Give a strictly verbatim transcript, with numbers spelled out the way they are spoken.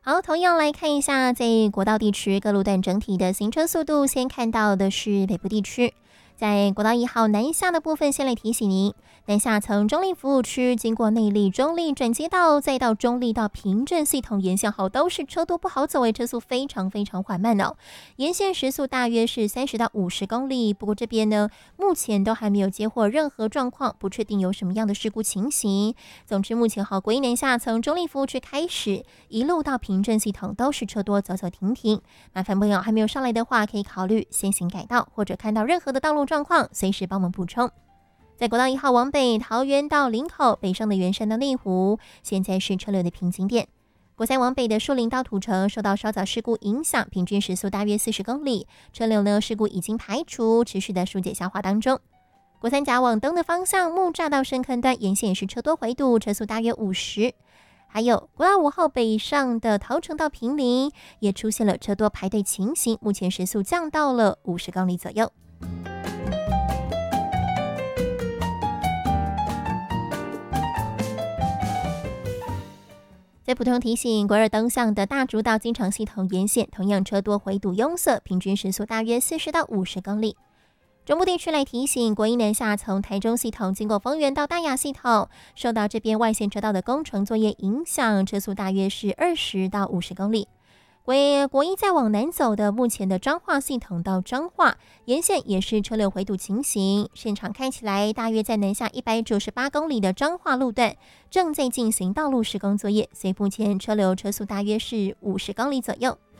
好，同样来看一下在国道地区各路段整体的行车速度，先看到的是北部地区。在国道一号南下的部分，先来提醒您，南下从中立服务区经过内坜、中立转接道，再到中立到平镇系统沿线后，都是车多不好走，诶，车速非常非常缓慢哦。沿线时速大约是三十到五十公里，不过这边呢，目前都还没有接获任何状况，不确定有什么样的事故情形。总之，目前好国一南下从中立服务区开始，一路到平镇系统都是车多，走走停停。麻烦朋友还没有上来的话，可以考虑先行改道，或者看到任何的道路状况，随时帮忙补充。在国道一号往北，桃园到林口，北上的圆山到内湖，现在是车流的瓶颈点。国三往北的树林到土城，受到稍早事故影响，平均时速大约四十公里，车流呢事故已经排除，持续的疏解消化当中。国三甲往东的方向，木栅到深坑段沿线也是车多回堵，车速大约五十。还有国道五号北上的桃城到坪林，也出现了车多排队情形，目前时速降到了五十公里左右。在普通提醒，国二东向的大竹道金城系统沿线同样车多回堵拥塞，平均时速大约四十到五十公里。中部地区来提醒，国一南下从台中系统经过丰原到大雅系统，受到这边外线车道的工程作业影响，车速大约是二十到五十公里。为国一再往南走的，目前的彰化系统到彰化沿线也是车流回堵情形，现场看起来大约在南下一百九十八公里的彰化路段正在进行道路施工作业，所以目前车流车速大约是五十公里左右。